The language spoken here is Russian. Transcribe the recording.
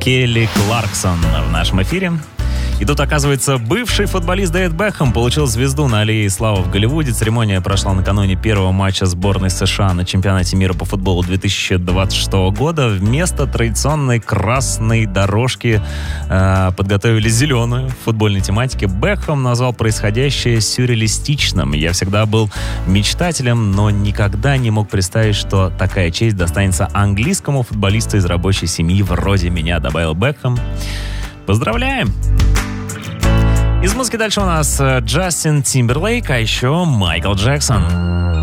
Келли Кларксон в нашем эфире. И тут, оказывается, бывший футболист Дэвид Бекхэм получил звезду на аллее славы в Голливуде. Церемония прошла накануне первого матча сборной США на чемпионате мира по футболу 2026 года. Вместо традиционной красной дорожки подготовили зеленую в футбольной тематике. Бекхэм назвал происходящее сюрреалистичным. «Я всегда был мечтателем, но никогда не мог представить, что такая честь достанется английскому футболисту из рабочей семьи вроде меня», добавил Бекхэм. Поздравляем! Из музыки дальше у нас Джастин Тимберлейк, а еще Майкл Джексон.